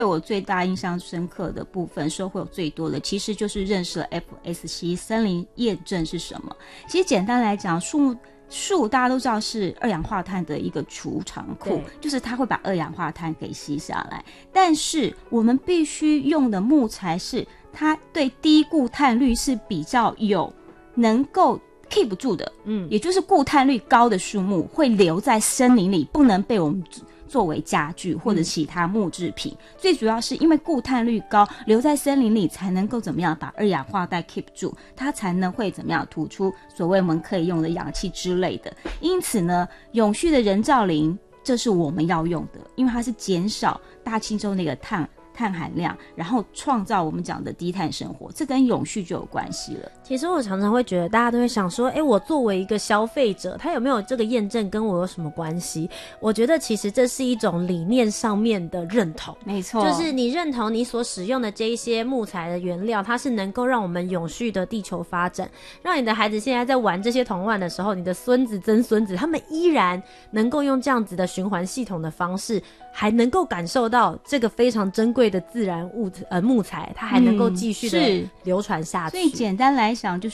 对我最大印象深刻的部分，收获最多的其实就是认识了 FSC 森林验证是什么。其实简单来讲，树大家都知道是二氧化碳的一个储藏库，就是它会把二氧化碳给吸下来，但是我们必须用的木材是它对低固碳率是比较有能够 keep 住的，也就是固碳率高的树木会留在森林里，不能被我们作为家具或者其他木制品，最主要是因为固碳率高，留在森林里才能够怎么样把二氧化碳 keep 住，它才能会怎么样吐出所谓我们可以用的氧气之类的。因此呢，永续的人造林这是我们要用的，因为它是减少大气中的一个碳含量，然后创造我们讲的低碳生活，这跟永续就有关系了。 其实我常常会觉得大家都会想说，我作为一个消费者，他有没有这个验证跟我有什么关系？我觉得其实这是一种理念上面的认同， 没错， 就是你认同你所使用的这一些木材的原料，它是能够让我们永续的地球发展，让你的孩子现在在玩这些童玩的时候，你的孙子曾孙子他们依然能够用这样子的循环系统的方式，还能够感受到这个非常珍贵的自然木材，它还能够继续的流传下去。 所以简单来讲，就是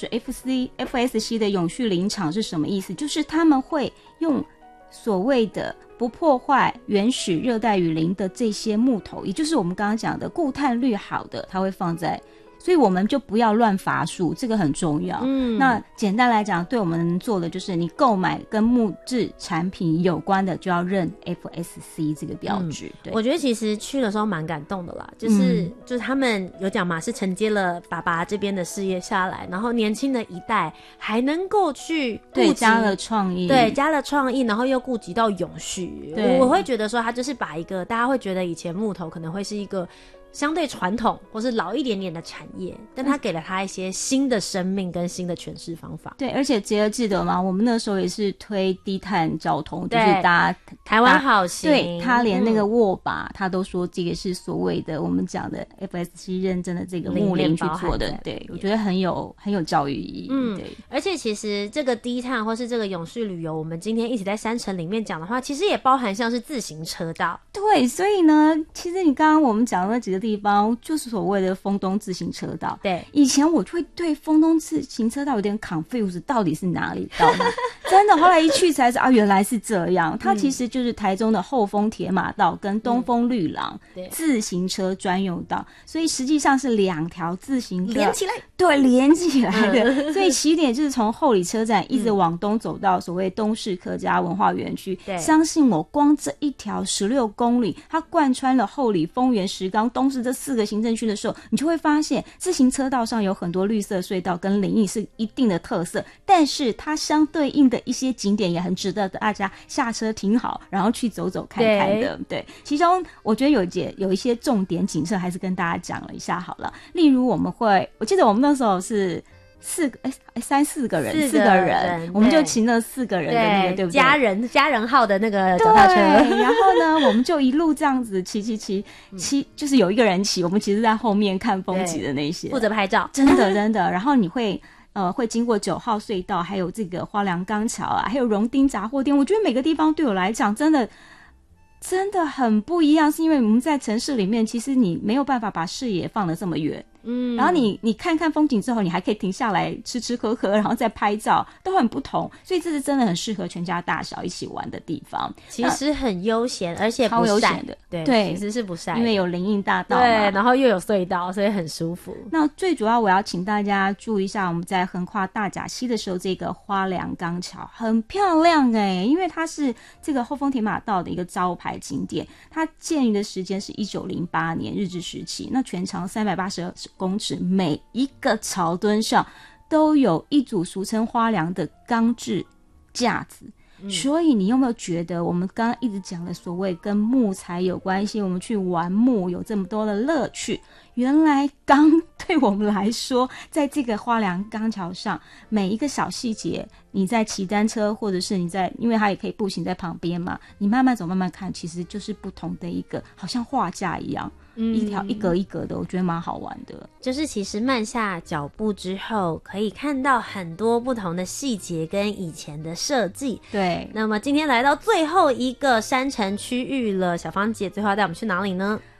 FSC 的永续林场是什么意思？就是他们会用所谓的不破坏原始热带雨林的这些木头，也就是我们刚刚讲的固碳率好的，它会放在，所以我们就不要乱伐树，这个很重要。那简单来讲，对我们能做的就是你购买跟木质产品有关的就要认 FSC 这个标志。对， 我觉得其实去的时候蛮感动的啦，就是他们有讲嘛，是承接了爸爸这边的事业下来，然后年轻的一代还能够去顾及， 加了创意， 然后又顾及到永续。我会觉得说，他就是把一个大家会觉得以前木头可能会是一个相对传统或是老一点点的产业，但他给了他一些新的生命跟新的诠释方法。 对，而且杰儿记得吗？我们那时候也是推低碳交通，就是搭台湾好行， 对，他连那个握把他都说这个是所谓的我们讲的 FSC 认证的这个木林去做的。对，我觉得很有教育意义。对， 而且其实这个低碳或是这个永续旅游，我们今天一起在山城里面讲的话，其实也包含像是自行车道。 对，所以呢，其实你刚刚我们讲的那几个地方就是所谓的丰东自行车道。 对， 以前我就会对丰东自行车道有点 confused， 到底是哪里到哪真的后来一去才知道原来是这样，它其实就是台中的后丰铁马道跟东丰绿廊自行车专用道，所以实际上是两条自行车连起来， 对，连起来的所以起点就是从后里车站一直往东走到所谓东市客家文化园区。相信我，光这一条16公里，它贯穿了后里、丰原、石冈、东市这4个行政区的时候，你就会发现自行车道上有很多绿色隧道跟林荫是一定的特色，但是它相对应的一些景点也很值得大家下车停好，然后去走走看看的。对，其中我觉得有一些重点景色还是跟大家讲了一下好了。例如我记得我们那时候是三四个人，我们就骑了4个人的那个，对不对？ 家人号的那个脚踏车。 然后呢，我们就一路这样子骑，就是有一个人骑，我们其实在后面看风景的那些， 负责拍照， 真的。然后你会经过9号隧道，还有这个花梁钢桥啊，还有荣町杂货店。我觉得每个地方对我来讲真的很不一样，是因为我们在城市里面，其实你没有办法把视野放得这么远。然后你看看风景之后，你还可以停下来吃喝，然后再拍照，都很不同。所以这是真的很适合全家大小一起玩的地方。 其实很悠闲，而且不晒的。对，其实是不晒的， 因为有林荫大道嘛， 对，然后又有隧道，所以很舒服。 那最主要我要请大家注意一下，我们在横跨大甲溪的时候，这个花梁钢桥很漂亮因为它是这个后丰铁马道的一个招牌景点。它建于的时间是1908年日治时期，那全长382公尺，每一个桥墩上都有一组俗称花梁的钢制架子。所以你有没有觉得我们刚刚一直讲的所谓跟木材有关系，我们去玩木有这么多的乐趣，原来钢对我们来说，在这个花梁钢桥上每一个小细节，你在骑单车或者是你在，因为它也可以步行在旁边嘛，你慢慢走慢慢看，其实就是不同的一个好像画架一样，一条一格一格的，我觉得蛮好玩的。 就是其实慢下脚步之后，可以看到很多不同的细节跟以前的设计。 对， 那么今天来到最后一个山城区域了，小芳姐最后要带我们去哪里呢？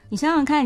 你想想看。